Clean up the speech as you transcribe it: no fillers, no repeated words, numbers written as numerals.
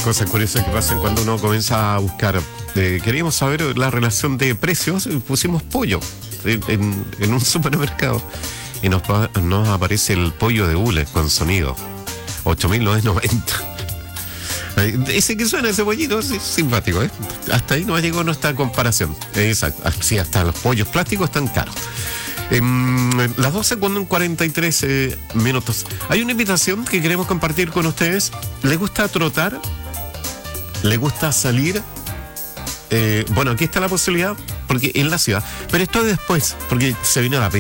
Cosas curiosas que pasan cuando uno comienza a buscar. Queríamos saber la relación de precios, pusimos pollo en un supermercado y nos aparece el pollo de hule con sonido, 8.990. Ese que suena, ese pollito, es simpático, ¿eh? Hasta ahí no llegó nuestra comparación. Exacto. Sí, hasta los pollos plásticos están caros. Las 12:43 minutos. Hay una invitación que queremos compartir con ustedes. ¿Les gusta trotar? ¿Les gusta salir? Bueno, aquí está la posibilidad, porque en la ciudad. Pero esto es después, porque se viene la